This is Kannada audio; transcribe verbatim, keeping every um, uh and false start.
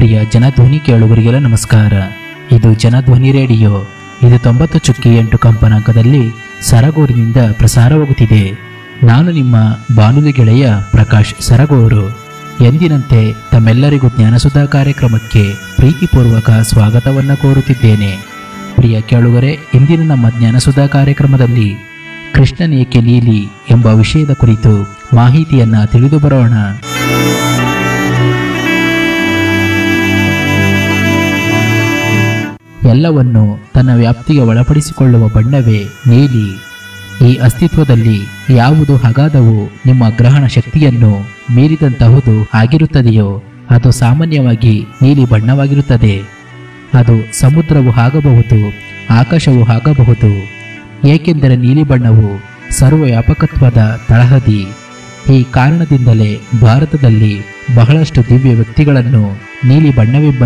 ಪ್ರಿಯ ಜನಧ್ವನಿ ಕೇಳುಗರಿಗೆಲ್ಲ ನಮಸ್ಕಾರ. ಇದು ಜನಧ್ವನಿ ರೇಡಿಯೋ. ಇದು ತೊಂಬತ್ತು ಚುಕ್ಕಿ ಎಂಟು ಕಂಪನಾಂಕದಲ್ಲಿ ಸರಗೂರಿನಿಂದ ಪ್ರಸಾರವಾಗುತ್ತಿದೆ. ನಾನು ನಿಮ್ಮ ಬಾನುಲಿ ಗೆಳೆಯ ಪ್ರಕಾಶ್ ಸರಗೂರು. ಎಂದಿನಂತೆ ತಮ್ಮೆಲ್ಲರಿಗೂ ಜ್ಞಾನಸುಧಾ ಕಾರ್ಯಕ್ರಮಕ್ಕೆ ಪ್ರೀತಿಪೂರ್ವಕ ಸ್ವಾಗತವನ್ನು ಕೋರುತ್ತಿದ್ದೇನೆ. ಪ್ರಿಯ ಕೇಳುಗರೆ, ಇಂದಿನ ನಮ್ಮ ಜ್ಞಾನಸುಧಾ ಕಾರ್ಯಕ್ರಮದಲ್ಲಿ ಕೃಷ್ಣನೇಕೆ ನೀಲಿ ಎಂಬ ವಿಷಯದ ಕುರಿತು ಮಾಹಿತಿಯನ್ನ ತಿಳಿದು ಬರೋಣ. ಎಲ್ಲವನ್ನು ತನ್ನ ವ್ಯಾಪ್ತಿಗೆ ಒಳಪಡಿಸಿಕೊಳ್ಳುವ ಬಣ್ಣವೇ ನೀಲಿ. ಈ ಅಸ್ತಿತ್ವದಲ್ಲಿ ಯಾವುದು ಅಗಾಧವು ನಿಮ್ಮ ಗ್ರಹಣ ಶಕ್ತಿಯನ್ನು ಮೀರಿದಂತಹುದು ಆಗಿರುತ್ತದೆಯೋ ಅದು ಸಾಮಾನ್ಯವಾಗಿ ನೀಲಿ ಬಣ್ಣವಾಗಿರುತ್ತದೆ. ಅದು ಸಮುದ್ರವೂ ಆಗಬಹುದು, ಆಕಾಶವೂ ಆಗಬಹುದು. ಏಕೆಂದರೆ ನೀಲಿ ಬಣ್ಣವು ಸರ್ವವ್ಯಾಪಕತ್ವದ ತಳಹದಿ. ಈ ಕಾರಣದಿಂದಲೇ ಭಾರತದಲ್ಲಿ ಬಹಳಷ್ಟು ದಿವ್ಯ ವ್ಯಕ್ತಿಗಳನ್ನು ನೀಲಿ ಬಣ್ಣವೆಂಬ